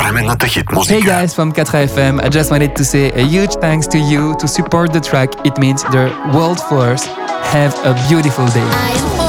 Съвременната хит Hey музика. guys from 4FM, I just wanted to say a huge thanks to you to support the track. It means the world for us. Have a beautiful day.